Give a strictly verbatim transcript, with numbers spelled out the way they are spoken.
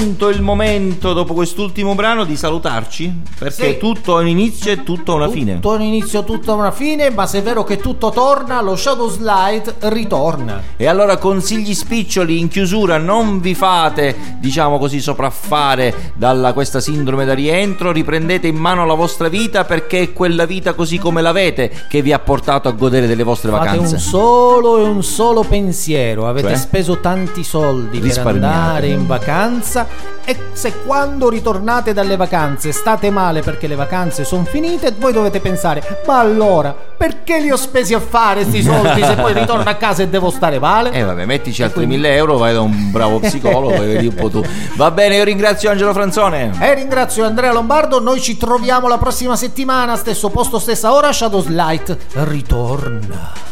Il momento dopo quest'ultimo brano di salutarci, perché sì. tutto ha un inizio e tutto ha una tutto fine. Tutto ha un inizio, tutto ha una fine, ma se è vero che tutto torna, lo Shadow Slide ritorna. E allora, consigli spiccioli in chiusura: non vi fate, diciamo così, sopraffare dalla questa sindrome da rientro, riprendete in mano la vostra vita, perché è quella vita così come l'avete che vi ha portato a godere delle vostre Fate vacanze. un solo e un solo pensiero: avete Cioè? speso tanti soldi per Risparmiate. andare in vacanza, e se quando ritornate dalle vacanze state male perché le vacanze sono finite, voi dovete pensare: ma allora perché li ho spesi a fare sti soldi se poi ritorno a casa e devo stare male? Eh vabbè, mettici altri mille euro, vai da un bravo psicologo e vedi un po' tu. Va bene, io ringrazio Angelo Franzone e ringrazio Andrea Lombardo. Noi ci troviamo la prossima settimana, stesso posto, stessa ora. Shadow Slide ritorna.